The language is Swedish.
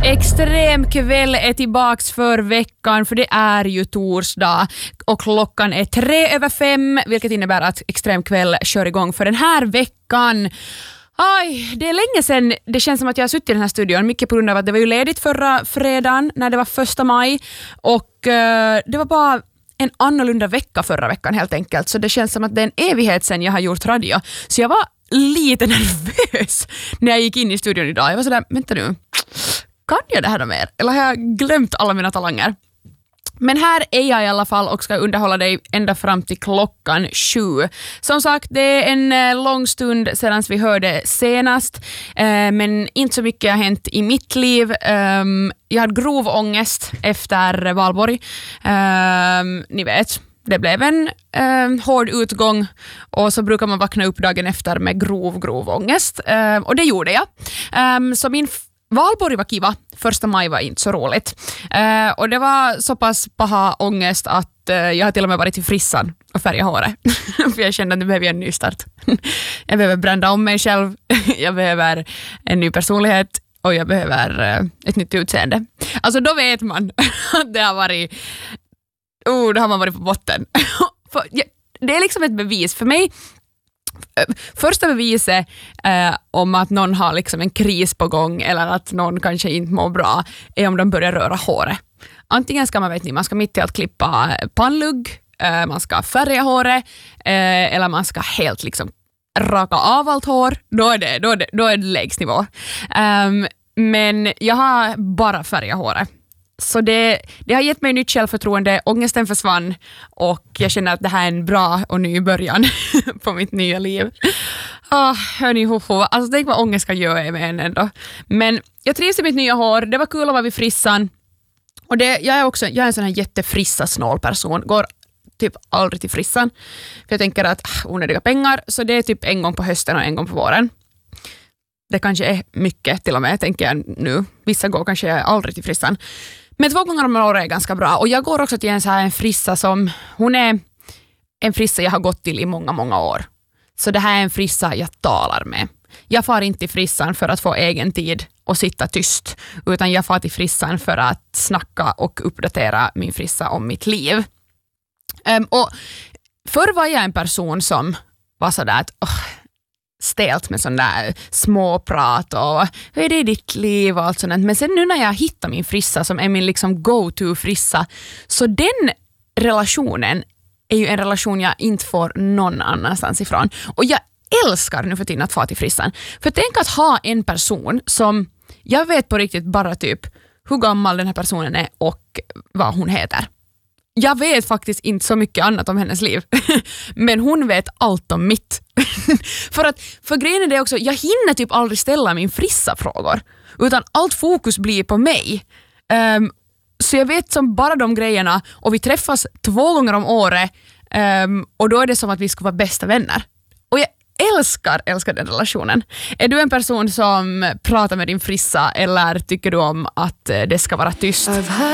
Extremkväll är tillbaks för veckan, för det är ju torsdag och klockan är 3:05, vilket innebär att Extremkväll kör igång för den här veckan. Aj, det är länge sedan det känns som att jag har suttit i den här studion, mycket på grund av att det var ju ledigt förra fredagen när det var 1 maj och det var bara en annorlunda vecka förra veckan helt enkelt, så det känns som att det är en evighet sedan jag har gjort radio. Så jag var lite nervös när jag gick in i studion idag. Jag var sådär, vänta nu, kan jag det här mer? Eller har jag glömt alla mina talanger? Men här är jag i alla fall och ska underhålla dig ända fram till klockan 7. Som sagt, det är en lång stund sedan vi hörde senast, men inte så mycket har hänt i mitt liv. Jag hade grov ångest efter Valborg. Ni vet, det blev en hård utgång och så brukar man vakna upp dagen efter med grov ångest. Och det gjorde jag. Så min Valborg var kiva, 1 maj var inte så roligt. Och det var så pass paha ångest att jag har till och med varit till frissan och färgat håret. För jag kände att nu behöver jag en ny start. Jag behöver brända om mig själv, jag behöver en ny personlighet och jag behöver ett nytt utseende. Alltså då vet man att det har varit... då har man varit på botten. Det är liksom ett bevis för mig. Första beviset om att någon har liksom en kris på gång eller att någon kanske inte mår bra är om de börjar röra håret. Antingen ska man ska mitt i att klippa pannlugg, man ska färga håret eller man ska helt liksom raka av allt hår. Då är det lägst nivå. Men jag har bara färgat håret. Så det har gett mig nytt självförtroende, ångesten försvann och jag känner att det här är en bra och ny början på mitt nya liv. Hörni, alltså tänk vad ångest ska göra med en ändå. Men jag trivs i mitt nya hår, det var kul att vara vid frissan. Och jag är en sån här jättefrissa-snål person, går typ aldrig till frissan. För jag tänker att onödiga pengar, så det är typ en gång på hösten och en gång på våren. Det kanske är mycket till och med, tänker jag nu. Vissa går kanske aldrig till frissan. Men 2 gånger om året är ganska bra. Och jag går också till en frissa som... Hon är en frissa jag har gått till i många år. Så det här är en frissa jag talar med. Jag far inte till frissan för att få egen tid och sitta tyst. Utan jag far till frissan för att snacka och uppdatera min frissa om mitt liv. Och förr var jag en person som var sådär att... stelt med sån där småprat och hur är det i ditt liv och allt sånt. Men sen nu när jag hittar min frissa som är min liksom go-to-frissa, så den relationen är ju en relation jag inte får någon annanstans ifrån. Och jag älskar nu för tiden att få till frissan. För tänk att ha en person som jag vet på riktigt bara typ hur gammal den här personen är och vad hon heter. Jag vet faktiskt inte så mycket annat om hennes liv. Men hon vet allt om mitt. för grejen är det också, jag hinner typ aldrig ställa min frissa frågor. Utan allt fokus blir på mig. Så jag vet som bara de grejerna. Och vi träffas 2 gånger om året. Och då är det som att vi ska vara bästa vänner. Och jag älskar den relationen. Är du en person som pratar med din frissa eller tycker du om att det ska vara tyst?